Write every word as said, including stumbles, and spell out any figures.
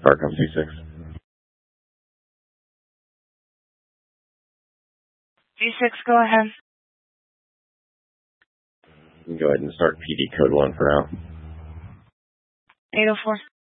Car comes C six. C six, go ahead. You can go ahead and start P D code one for now. eight oh four.